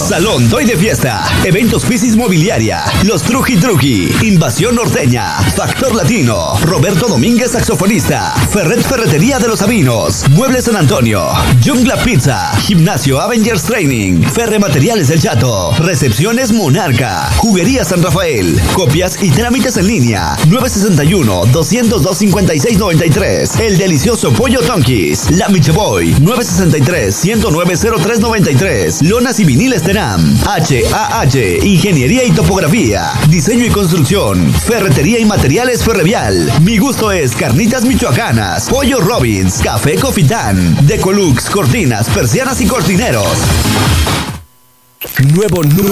Salón Doy de Fiesta, Eventos Piscis Mobiliaria, Los Truji Truji, Invasión Norteña, Factor Latino, Roberto Domínguez saxofonista, Ferret Ferretería de los Sabinos, Muebles San Antonio, Jungla Pizza, Gimnasio Avengers Training, Ferre Materiales del Chato, Recepciones Monarca, Juguería San Rafael, copias y trámites en línea, 961-202-5693, El Delicioso Pollo Tonquis, La Micheboy, 963-109-0393, Lonas y Viniles Teram, HAH, Ingeniería y Topografía, Diseño y Construcción, Ferretería y Materiales Ferrevial, Mi Gusto es Carnitas Michoacanas, Pollo Robins, Café Cofitán, Decolux, Cortinas, Persianas y Cortineros. Nuevo